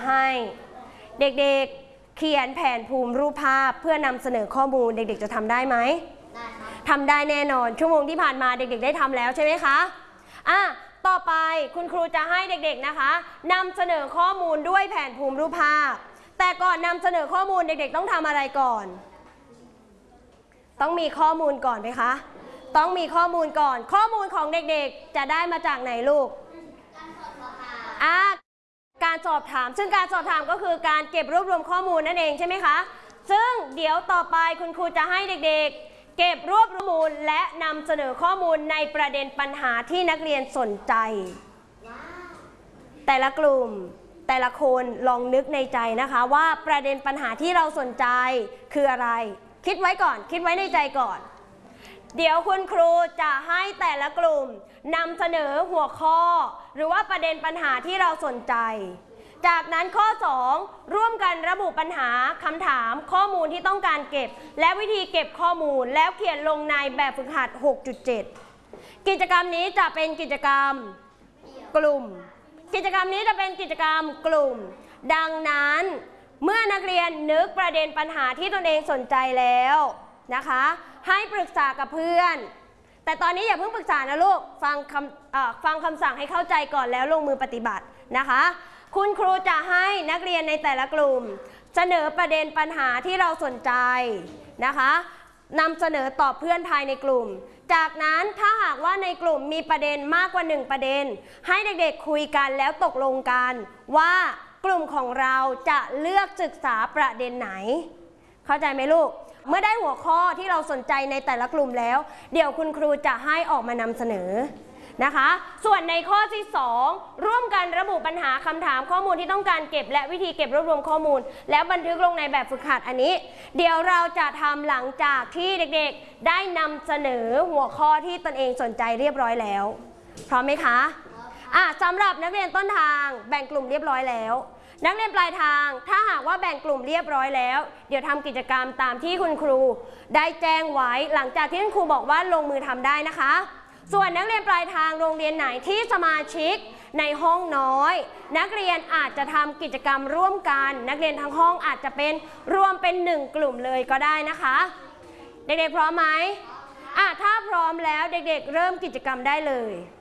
ให้เด็กๆเขียนแผนภูมิรูปภาพเพื่อนำเสนอข้อมูลเด็กๆจะทำได้ไหมได้ครับทำได้แน่นอนชั่วโมงที่ผ่านมาเด็กๆได้ทำแล้วใช่ไหมคะต่อไปคุณครูจะให้เด็กๆนะคะนำเสนอข้อมูลด้วยแผนภูมิรูปภาพแต่ก่อนนำเสนอข้อมูลเด็กๆต้องทำอะไรก่อนต้องมีข้อมูลก่อนไหมคะต้องมีข้อมูลก่อนข้อมูลของเด็กๆจะได้มาจากไหนลูกการสอบถามซึ่งการสอบถามก็คือการเก็บรวบรวมข้อมูลนั่นเองใช่ไหมคะซึ่งเดี๋ยวต่อไปคุณครูจะให้เด็กๆเก็บรวบรวมข้อมูลและนำเสนอข้อมูลในประเด็นปัญหาที่นักเรียนสนใจแต่ละกลุ่มแต่ละคนลองนึกในใจนะคะว่าประเด็นปัญหาที่เราสนใจคืออะไรคิดไว้ก่อนคิดไว้ในใจก่อนเดี๋ยวคุณครูจะให้แต่ละกลุ่มนำเสนอหัวข้อหรือว่าประเด็นปัญหาที่เราสนใจจากนั้นข้อ2ร่วมกันระบุปัญหาคำถามข้อมูลที่ต้องการเก็บและวิธีเก็บข้อมูลแล้วเขียนลงในแบบฝึกหัด 6.7 กิจกรรมนี้จะเป็นกิจกรรมกลุ่มกิจกรรมนี้จะเป็นกิจกรรมกลุ่มดังนั้นเมื่อนักเรียนนึกประเด็นปัญหาที่ตนเองสนใจแล้วนะคะให้ปรึกษากับเพื่อนแต่ตอนนี้อย่าเพิ่งปรึกษานะลูกฟังคำสั่งให้เข้าใจก่อนแล้วลงมือปฏิบัตินะคะคุณครูจะให้นักเรียนในแต่ละกลุ่มเสนอประเด็นปัญหาที่เราสนใจนะคะนำเสนอตอบเพื่อนภายในกลุ่มจากนั้นถ้าหากว่าในกลุ่มมีประเด็นมากกว่า1ประเด็นให้เด็กๆคุยกันแล้วตกลงกันว่ากลุ่มของเราจะเลือกศึกษาประเด็นไหนเข้าใจไหมลูกเมื่อได้หัวข้อที่เราสนใจในแต่ละกลุ่มแล้วเดี๋ยวคุณครูจะให้ออกมานำเสนอนะคะส่วนในข้อที่2ร่วมกันระบุปัญหาคำถามข้อมูลที่ต้องการเก็บและวิธีเก็บรวบรวมข้อมูลแล้วบันทึกลงในแบบฝึกหัดอันนี้เดี๋ยวเราจะทำหลังจากที่เด็กๆได้นำเสนอหัวข้อที่ตนเองสนใจเรียบร้อยแล้วพร้อมไหมคะสำหรับนักเรียนต้นทางแบ่งกลุ่มเรียบร้อยแล้วนักเรียนปลายทางถ้าหากว่าแบ่งกลุ่มเรียบร้อยแล้วเดี๋ยวทำกิจกรรมตามที่คุณครูได้แจ้งไว้หลังจากที่คุณครูบอกว่าลงมือทำได้นะคะส่วนนักเรียนปลายทางโรงเรียนไหนที่สมาชิกในห้องน้อยนักเรียนอาจจะทำกิจกรรมร่วมกันนักเรียนทั้งห้องอาจจะเป็นรวมเป็น1กลุ่มเลยก็ได้นะคะเด็กๆพร้อมไหมถ้าพร้อมแล้วเด็กๆเริ่มกิจกรรมได้เลย